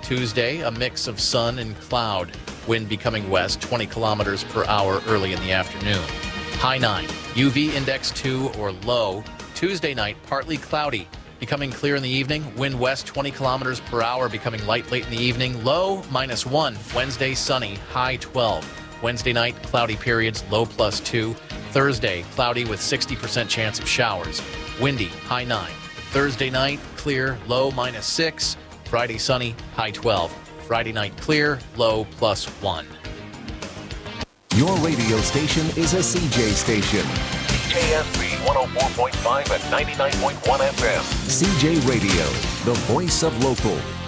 Tuesday, a mix of sun and cloud. Wind becoming west, 20 kilometers per hour early in the afternoon. High 9. UV index 2 or low. Tuesday night, partly cloudy. Becoming clear in the evening. Wind west, 20 kilometers per hour. Becoming light late in the evening. Low -1. Wednesday, sunny. High 12. Wednesday night, cloudy periods. Low +2. Thursday, cloudy with 60% chance of showers. Windy. High 9. Thursday night, clear. Low -6. Friday, sunny. High 12. Friday night, clear. Low +1. Your radio station is a CJ station. CJSB 104.5 and 99.1 FM. CJ Radio, the voice of local.